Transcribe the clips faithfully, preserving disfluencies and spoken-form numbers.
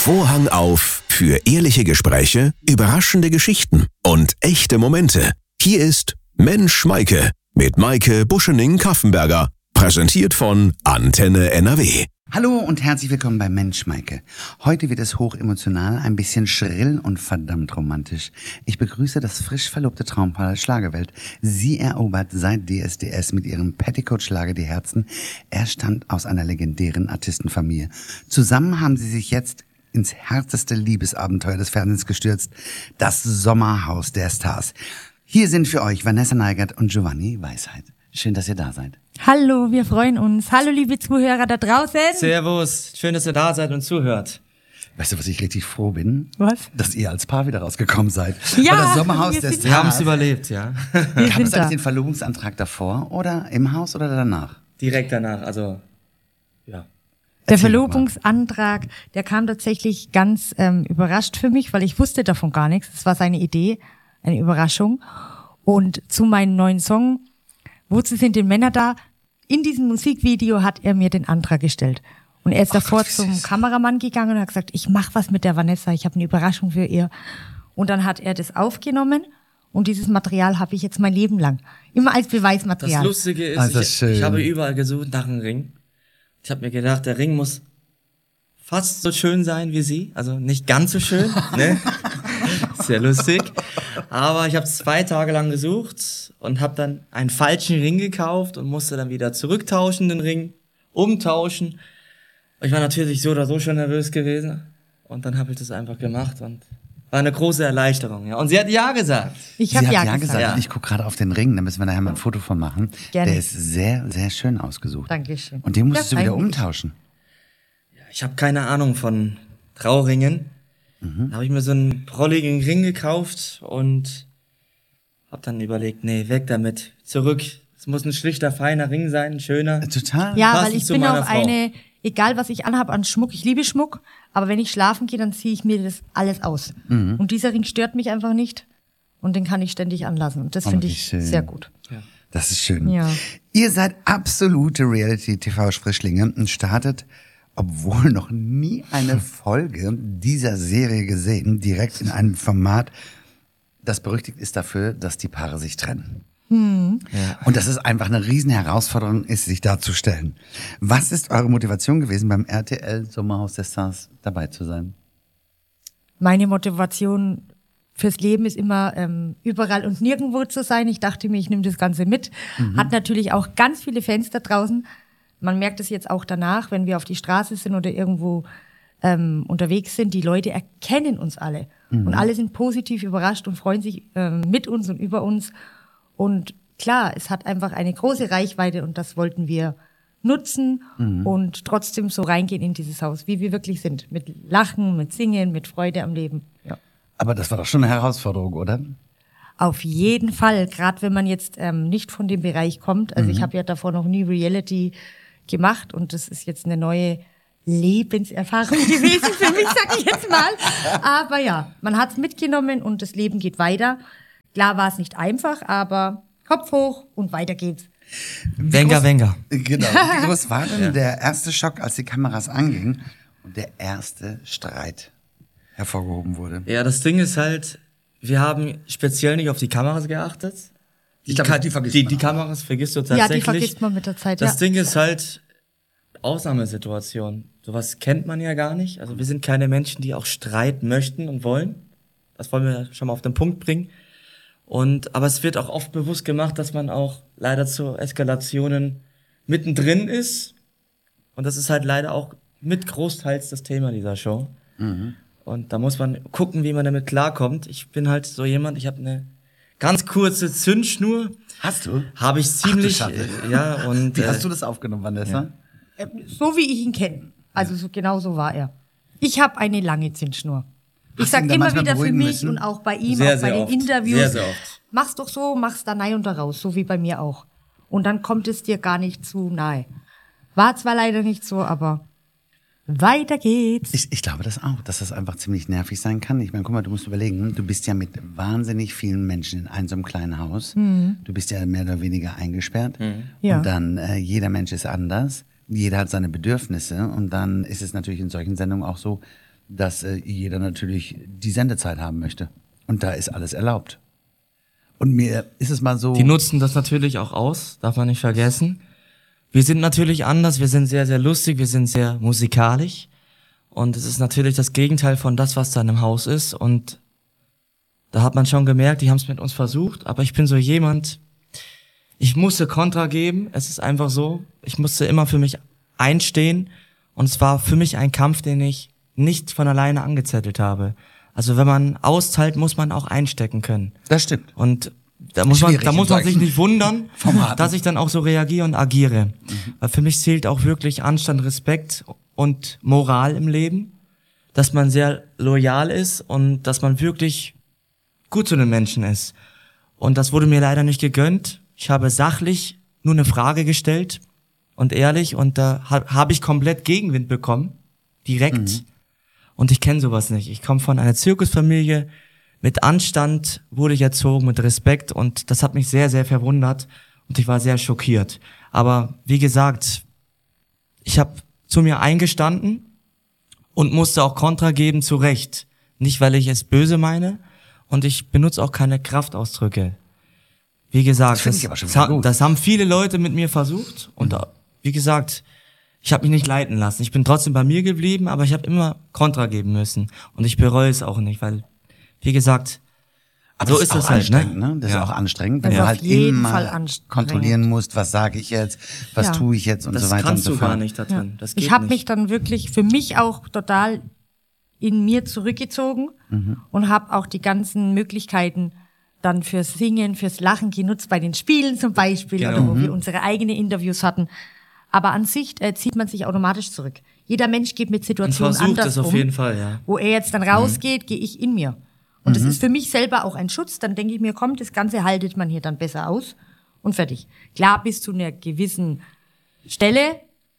Vorhang auf für ehrliche Gespräche, überraschende Geschichten und echte Momente. Hier ist Mensch Maike mit Maike Buschening-Kaffenberger. Präsentiert von Antenne N R W. Hallo und herzlich willkommen bei Mensch Maike. Heute wird es hochemotional, ein bisschen schrill und verdammt romantisch. Ich begrüße das frisch verlobte Traumpaar der Schlagerwelt. Sie erobert seit D S D S mit ihrem Petticoat-Schlager die Herzen. Er stammt aus einer legendären Artistenfamilie. Zusammen haben sie sich jetzt ins härteste Liebesabenteuer des Fernsehens gestürzt. Das Sommerhaus der Stars. Hier sind für euch Vanessa Neigert und Giovanni Weisheit. Schön, dass ihr da seid. Hallo, wir freuen uns. Hallo, liebe Zuhörer da draußen. Servus, schön, dass ihr da seid und zuhört. Weißt du, was ich richtig froh bin? Was? Dass ihr als Paar wieder rausgekommen seid. Ja, Weil das Sommerhaus wir der sind- Stars. Wir haben es überlebt, ja. Wir Gab sind es eigentlich da. den Verlobungsantrag davor oder im Haus oder danach? Direkt danach, also, ja. Der Erzähl doch mal. Verlobungsantrag, der kam tatsächlich ganz ähm, überrascht für mich, weil ich wusste davon gar nichts. Es war seine Idee, eine Überraschung. Und zu meinem neuen Song, Wozu sind die Männer da? In diesem Musikvideo hat er mir den Antrag gestellt. Und er ist davor Gott, wie zum süß. Kameramann gegangen und hat gesagt, ich mache was mit der Vanessa, ich habe eine Überraschung für ihr. Und dann hat er das aufgenommen und dieses Material habe ich jetzt mein Leben lang. Immer als Das Beweismaterial. Lustige ist, Ah, das ist ich, schön. ich habe überall gesucht nach einem Ring. Ich habe mir gedacht, der Ring muss fast so schön sein wie sie, also nicht ganz so schön, ne? Sehr lustig. Aber ich habe zwei Tage lang gesucht und habe dann einen falschen Ring gekauft und musste dann wieder zurücktauschen, den Ring, umtauschen. Ich war natürlich so oder so schon nervös gewesen und dann habe ich das einfach gemacht und war eine große Erleichterung. Ja. Und sie hat ja gesagt. Ich Sie habe hat ja, ja gesagt. gesagt. Ja. Und ich gucke gerade auf den Ring, da müssen wir nachher mal ein Foto von machen. Gerne. Der ist sehr, sehr schön ausgesucht. Dankeschön. Und den musstest Ja, du wieder eigentlich. umtauschen. Ich habe keine Ahnung von Trauringen. Da habe ich mir so einen prolligen Ring gekauft und habe dann überlegt, nee, weg damit, zurück. Es muss ein schlichter, feiner Ring sein, ein schöner. Total. Ja, Passend weil ich zu bin meiner auch Frau. eine, egal was ich anhab an Schmuck, ich liebe Schmuck, aber wenn ich schlafen gehe, dann ziehe ich mir das alles aus. Mhm. Und dieser Ring stört mich einfach nicht und den kann ich ständig anlassen. Und das Oh, finde wie ich schön. sehr gut. Das ist schön. Ja. Ihr seid absolute Reality-T V-Frischlinge und startet, obwohl noch nie eine Folge dieser Serie gesehen, direkt in einem Format, das berüchtigt ist dafür, dass die Paare sich trennen. Ja. Und dass es einfach eine riesen Herausforderung ist, sich darzustellen. Was ist eure Motivation gewesen, beim R T L Sommerhaus der Stars dabei zu sein? Meine Motivation fürs Leben ist immer, ähm, überall und nirgendwo zu sein. Ich dachte mir, ich nehme das Ganze mit. Hat natürlich auch ganz viele Fans da draußen. Man merkt es jetzt auch danach, wenn wir auf die Straße sind oder irgendwo ähm, unterwegs sind. Die Leute erkennen uns alle. Und alle sind positiv überrascht und freuen sich ähm, mit uns und über uns. Und klar, es hat einfach eine große Reichweite und das wollten wir nutzen und trotzdem so reingehen in dieses Haus, wie wir wirklich sind. Mit Lachen, mit Singen, mit Freude am Leben. Ja. Aber das war doch schon eine Herausforderung, oder? Auf jeden Fall, gerade wenn man jetzt ähm, nicht von dem Bereich kommt. Also ich habe ja davor noch nie Reality gemacht und das ist jetzt eine neue Lebenserfahrung gewesen für mich, sag ich jetzt mal. Aber ja, man hat's mitgenommen und das Leben geht weiter. Klar war es nicht einfach, aber Kopf hoch und weiter geht's. Wenger, Wenger. Genau. Wie groß war denn der erste Schock, als die Kameras angingen und der erste Streit hervorgehoben wurde? Ja, das Ding ist halt, wir haben speziell nicht auf die Kameras geachtet. Ich glaube, Ka- die vergisst die, man die auch. Kameras vergisst du Ja, tatsächlich. die vergisst man mit der Zeit, Das ja. Ding ist halt Ausnahmesituation. Sowas kennt man ja gar nicht. Also wir sind keine Menschen, die auch Streit möchten und wollen. Das wollen wir schon mal auf den Punkt bringen. Und, aber es wird auch oft bewusst gemacht, dass man auch leider zu Eskalationen mittendrin ist. Und das ist halt leider auch mit großteils das Thema dieser Show. Und da muss man gucken, wie man damit klarkommt. Ich bin halt so jemand, ich habe eine ganz kurze Zündschnur. Hast du? Habe ich ziemlich, Schande. äh, ja, und Wie äh, hast du das aufgenommen, Vanessa? Ähm, So wie ich ihn kenne. Also so genau so war er. Ich habe eine lange Zündschnur. Ich Hast du sag ihn da immer manchmal wieder für beruhigen mich müssen? und auch bei ihm, Sehr, auch bei sehr den oft. Interviews. Sehr, sehr oft. Mach's doch so, mach's da rein und da raus, so wie bei mir auch. Und dann kommt es dir gar nicht zu nahe. War zwar leider nicht so, aber weiter geht's. Ich, ich glaube das auch, dass das einfach ziemlich nervig sein kann. Ich meine, guck mal, du musst überlegen, du bist ja mit wahnsinnig vielen Menschen in einem so einem kleinen Haus. Du bist ja mehr oder weniger eingesperrt. Ja. Und dann, äh, jeder Mensch ist anders. Jeder hat seine Bedürfnisse. Und dann ist es natürlich in solchen Sendungen auch so, dass äh, jeder natürlich die Sendezeit haben möchte. Und da ist alles erlaubt. Und mir ist es mal so... Die nutzen das natürlich auch aus, darf man nicht vergessen. Wir sind natürlich anders, wir sind sehr, sehr lustig, wir sind sehr musikalisch. Und es ist natürlich das Gegenteil von das, was da im Haus ist. Und da hat man schon gemerkt, die haben es mit uns versucht. Aber ich bin so jemand, ich musste Kontra geben. Es ist einfach so, ich musste immer für mich einstehen. Und es war für mich ein Kampf, den ich nicht von alleine angezettelt habe. Also wenn man austeilt, muss man auch einstecken können. Das stimmt. Und da muss man, Schwierig da muss in man sich solchen nicht wundern, Formaten. dass ich dann auch so reagiere und agiere. Mhm. Weil für mich zählt auch wirklich Anstand, Respekt und Moral im Leben, dass man sehr loyal ist und dass man wirklich gut zu den Menschen ist. Und das wurde mir leider nicht gegönnt. Ich habe sachlich nur eine Frage gestellt und ehrlich und da ha- habe ich komplett Gegenwind bekommen, direkt. Mhm. Und ich kenne sowas nicht. Ich komme von einer Zirkusfamilie, mit Anstand wurde ich erzogen, mit Respekt und das hat mich sehr, sehr verwundert und ich war sehr schockiert. Aber wie gesagt, ich habe zu mir eingestanden und musste auch Kontra geben, zu Recht. Nicht, weil ich es böse meine und ich benutze auch keine Kraftausdrücke. Wie gesagt, das, das, das, ha- das haben viele Leute mit mir versucht und mhm. wie gesagt, ich habe mich nicht leiten lassen. Ich bin trotzdem bei mir geblieben, aber ich habe immer Kontra geben müssen und ich bereue es auch nicht, weil wie gesagt, aber so das ist auch es halt, anstrengend, ne? ne? Das ja. ist auch anstrengend, wenn Das du ist halt auf jeden immer Fall anstrengend. kontrollieren musst, was sage ich jetzt, was Ja. tue ich jetzt und Das so weiter und kannst so du fort. gar nicht da drin. Ja. Das geht ich habe nicht. mich dann wirklich für mich auch total in mir zurückgezogen mhm. und habe auch die ganzen Möglichkeiten dann fürs Singen, fürs Lachen genutzt, bei den Spielen zum Beispiel, Genau. oder wo Mhm. wir unsere eigenen Interviews hatten. Aber an sich äh, zieht man sich automatisch zurück. Jeder Mensch geht mit Und Situationen versucht anders es auf um. jeden Fall, ja. Wo er jetzt dann rausgeht, gehe ich in mir. Und das ist für mich selber auch ein Schutz. Dann denke ich mir, komm, das Ganze haltet man hier dann besser aus und fertig. Klar, bis zu einer gewissen Stelle,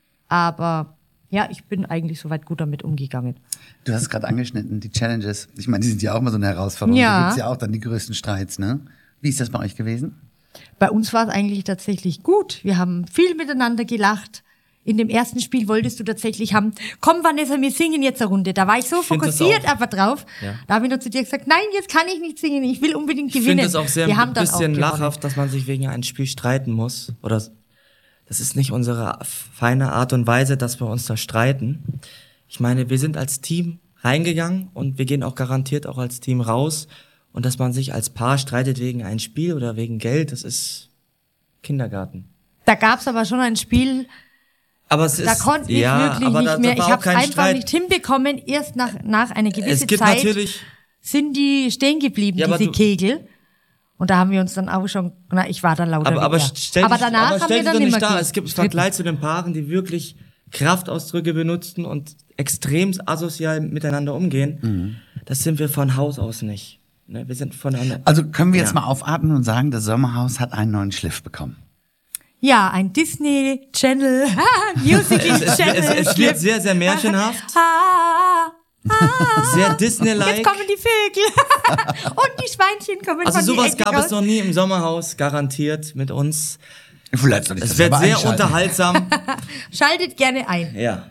aber ja, ich bin eigentlich soweit gut damit umgegangen. Du hast es gerade angeschnitten, die Challenges. Ich meine, die sind ja auch immer so eine Herausforderung. Ja. Da gibt's ja auch dann die größten Streits, ne? Wie ist das bei euch gewesen? Bei uns war es eigentlich tatsächlich gut. Wir haben viel miteinander gelacht. In dem ersten Spiel wolltest du tatsächlich haben, komm Vanessa, wir singen jetzt eine Runde. Da war ich so Ich find das fokussiert auch- einfach drauf. Ja. Da habe ich nur zu dir gesagt, nein, jetzt kann ich nicht singen, ich will unbedingt Ich gewinnen. finde es auch sehr Wir haben ein dann bisschen auch gewonnen. lachhaft, dass man sich wegen einem Spiel streiten muss. Oder das ist nicht unsere feine Art und Weise, dass wir uns da streiten. Ich meine, wir sind als Team reingegangen und wir gehen auch garantiert auch als Team raus. Und dass man sich als Paar streitet wegen einem Spiel oder wegen Geld, das ist Kindergarten. Da gab's aber schon ein Spiel, Aber es ist, da konnte ich ja, wirklich aber nicht da, mehr. Da war Ich auch habe es kein einfach Streit. nicht hinbekommen. Erst nach, nach einer gewissen Es gibt Zeit natürlich, sind die stehen geblieben, Ja, aber diese du- Kegel. Und da haben wir uns dann auch schon, na, ich war dann lauter aber, wie aber er. stell aber dich, danach aber haben stell wir dich dann doch immer nicht da. ge- Es gibt gestritten. Vergleich zu den Paaren, die wirklich Kraftausdrücke benutzen und extrem asozial miteinander umgehen. Mhm. Das sind wir von Haus aus nicht. Ne? Wir sind von einer, Also können wir jetzt Ja. mal aufatmen und sagen, das Sommerhaus hat einen neuen Schliff bekommen. Ja, ein Disney Channel, Musical es, es, Channel. es, es wird sehr, sehr märchenhaft, Ah, sehr Disney-like. jetzt kommen die Vögel. Und die Schweinchen kommen Also von die sowas Ecke gab raus. es noch nie im Sommerhaus, garantiert mit uns. Vielleicht soll ich Es das wird aber sehr einschalten. unterhaltsam. Schaltet gerne ein. Ja.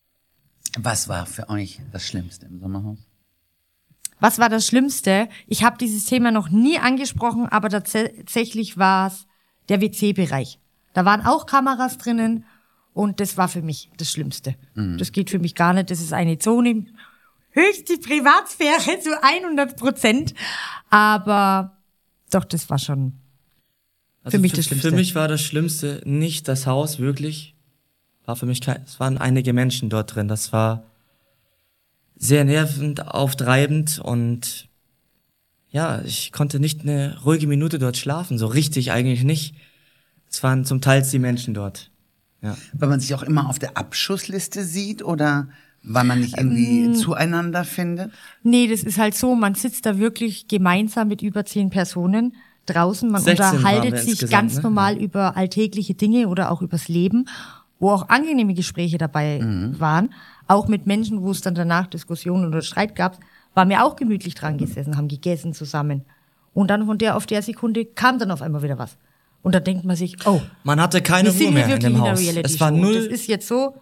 Was war für euch das Schlimmste im Sommerhaus? Was war das Schlimmste? Ich habe dieses Thema noch nie angesprochen, aber tatsächlich war es der W C-Bereich. Da waren auch Kameras drinnen und das war für mich das Schlimmste. Mhm. Das geht für mich gar nicht. Das ist eine Zone, höchste Privatsphäre zu hundert Prozent. Aber doch, das war schon Also für mich für, das Schlimmste. Für mich war das Schlimmste nicht das Haus, wirklich. War für mich kein, es waren einige Menschen dort drin. Das war sehr nervend, auftreibend und ja, ich konnte nicht eine ruhige Minute dort schlafen. So richtig eigentlich nicht. Es waren zum Teil die Menschen dort. Ja. Weil man sich auch immer auf der Abschussliste sieht oder weil man nicht irgendwie Ähm, zueinander findet? Nee, das ist halt so, man sitzt da wirklich gemeinsam mit über zehn Personen draußen. Man sechzehn waren unterhaltet wir sich insgesamt, ganz ne? normal über alltägliche Dinge oder auch übers Leben, wo auch angenehme Gespräche dabei Mhm. waren. Auch mit Menschen, wo es dann danach Diskussionen oder Streit gab, waren wir auch gemütlich dran gesessen, haben gegessen zusammen. Und dann von der auf der Sekunde kam dann auf einmal wieder was. Und da denkt man sich, oh, Man hatte keine wir Ruhe sind mehr hier in wirklich dem in einer Haus. Reality-Show. Es war Das null, ist jetzt so,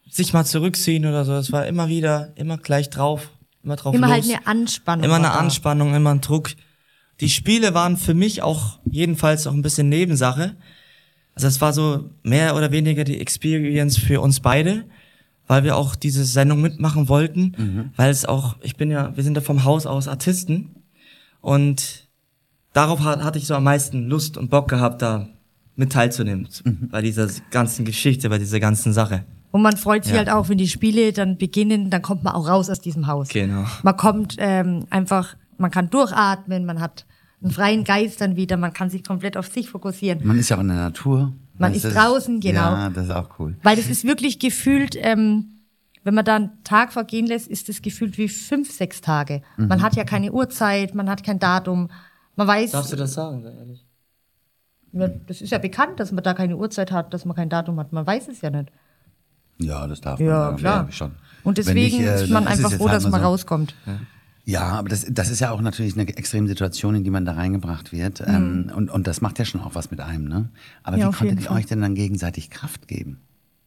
sich mal zurückziehen oder so. Es war immer wieder, immer gleich drauf, immer drauf Immer los. halt eine Anspannung. Immer eine war da. Anspannung, immer ein Druck. Die Spiele waren für mich auch jedenfalls auch ein bisschen Nebensache. Also es war so mehr oder weniger die Experience für uns beide, weil wir auch diese Sendung mitmachen wollten, mhm. weil es auch, ich bin ja, wir sind ja vom Haus aus Artisten und darauf hat, hatte ich so am meisten Lust und Bock gehabt, da mit teilzunehmen, mhm. bei dieser ganzen Geschichte, bei dieser ganzen Sache. Und man freut sich Ja. halt auch, wenn die Spiele dann beginnen, dann kommt man auch raus aus diesem Haus. Genau. Man kommt ähm, einfach, man kann durchatmen, man hat einen freien Geist dann wieder, man kann sich komplett auf sich fokussieren. Man ist ja auch in der Natur. Man Weißt ist du, draußen, genau. Ja, das ist auch cool. Weil das ist wirklich gefühlt, ähm, wenn man da einen Tag vergehen lässt, ist das gefühlt wie fünf, sechs Tage. Mhm. Man hat ja keine Uhrzeit, man hat kein Datum, man weiß... Darfst du das sagen, sei ehrlich? Ja, das ist ja bekannt, dass man da keine Uhrzeit hat, dass man kein Datum hat, man weiß es ja nicht. Ja, das darf Ja, man sagen, klar. ja, schon. Und Wenn deswegen nicht, äh, ist man dann es einfach jetzt froh, halt dass mal man so. rauskommt. Ja, aber das, das ist ja auch natürlich eine extreme Situation, in die man da reingebracht wird. Ähm, und, und das macht ja schon auch was mit einem, ne? Aber Ja, wie auf konntet jeden ihr Fall. euch denn dann gegenseitig Kraft geben?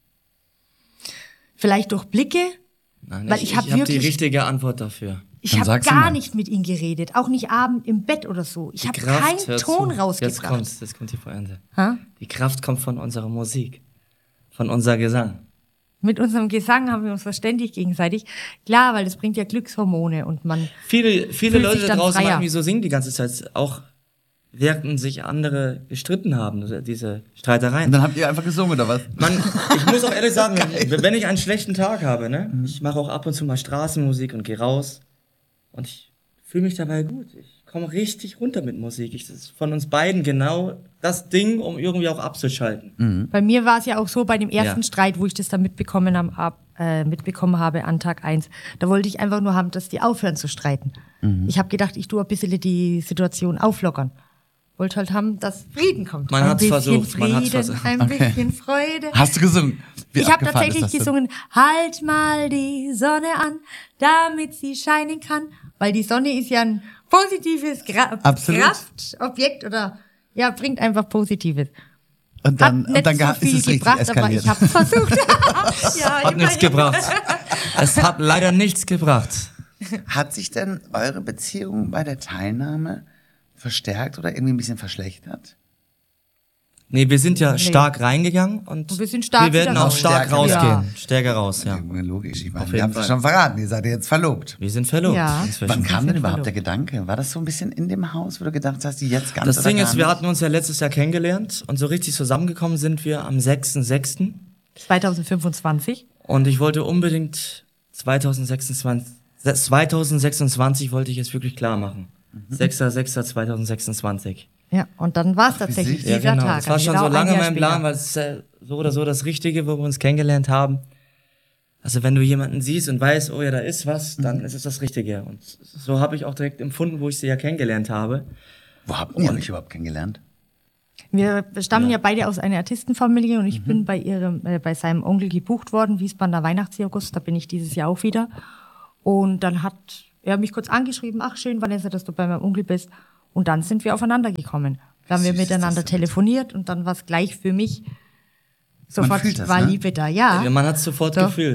Vielleicht durch Blicke, Nein, Weil ich, ich ich hab habe hab die wirklich- richtige Antwort dafür. ich Dann habe sag's gar mal. nicht mit ihm geredet, auch nicht abend im Bett oder so. Ich habe Kraft, keinen hör Ton zu. Jetzt rausgebracht. kommt's, jetzt kommt die Pointe. Ha? Die Kraft kommt von unserer Musik, von unser Gesang. Mit unserem Gesang haben wir uns verständigt gegenseitig. Klar, weil das bringt ja Glückshormone und man... Viele, viele Fühlt Leute sich da dann draußen freier. meinten, wieso singen die ganze Zeit, auch während sich andere gestritten haben, diese Streitereien. Und dann habt ihr einfach gesungen, oder was? Man, ich muss auch ehrlich sagen, wenn ich einen schlechten Tag habe, ne, ich mache auch ab und zu mal Straßenmusik und gehe raus und ich fühle mich dabei gut. Ich komme richtig runter mit Musik. Ich, das ist von uns beiden genau das Ding, um irgendwie auch abzuschalten. Bei mir war es ja auch so, bei dem ersten Ja. Streit, wo ich das dann mitbekommen, am, ab, äh, mitbekommen habe an Tag eins, da wollte ich einfach nur haben, dass die aufhören zu streiten. Ich habe gedacht, ich tue ein bisschen die Situation auflockern. Wollte halt haben, dass Frieden kommt. Man ein hat's bisschen versucht, man Frieden, hat's versucht. ein Okay. bisschen Freude. Hast du gesungen? Wie Ich habe abgefahren tatsächlich ist das denn? gesungen, halt mal die Sonne an, damit sie scheinen kann. Weil die Sonne ist ja ein positives Gra Absolut. Kraftobjekt oder ja, bringt einfach Positives. Und dann, Hat nicht und dann so ga- viel ist es richtig gebracht, aber eskaliert. ich habe es versucht. ja, Hat nichts gebracht. Es hat leider nichts gebracht. Hat sich denn eure Beziehung bei der Teilnahme verstärkt oder irgendwie ein bisschen verschlechtert? Nee, wir sind ja stark reingegangen und, Und wir sind stark wir werden wieder auch raus. stark Stärker, rausgehen. ja. Stärker raus, ja. Ja, logisch, ich meine, Auf wir jeden haben es Fall. schon verraten, ihr seid ja jetzt verlobt. Wir sind verlobt Ja. inzwischen. Wann kam denn sind überhaupt verlobt. der Gedanke? War das so ein bisschen in dem Haus, wo du gedacht hast, jetzt ganz Das oder Ding gar ist, wir nicht? hatten uns ja letztes Jahr kennengelernt und so richtig zusammengekommen sind wir am sechsten sechsten zwanzig fünfundzwanzig. Und ich wollte unbedingt zwanzig sechsundzwanzig, zwanzig sechsundzwanzig wollte ich es wirklich klar machen. sechster sechster zweitausendsechsundzwanzig. Ja, und dann war es tatsächlich süß. dieser Ja, genau. Tag. Das war also schon genau so ein lange Jahr mein später. Plan, weil es ist ja so oder so das Richtige, wo wir uns kennengelernt haben. Also wenn du jemanden siehst und weißt, oh ja, da ist was, dann ist es das Richtige. Und so habe ich auch direkt empfunden, wo ich sie ja kennengelernt habe. Wo habt ihr euch überhaupt kennengelernt? Wir stammen ja. beide aus einer Artistenfamilie und ich bin bei ihrem, äh, bei seinem Onkel gebucht worden, Wiesbadener Weihnachtszirkus, da bin ich dieses Jahr auch wieder. Und dann hat er mich kurz angeschrieben, ach schön, Vanessa, dass du bei meinem Onkel bist. Und dann sind wir aufeinander gekommen. Da haben wir Süß ist das miteinander denn? telefoniert und dann war es gleich für mich. Sofort fühlt das, war ne? Liebe da, ja. Man hat es sofort Doch. gefühlt.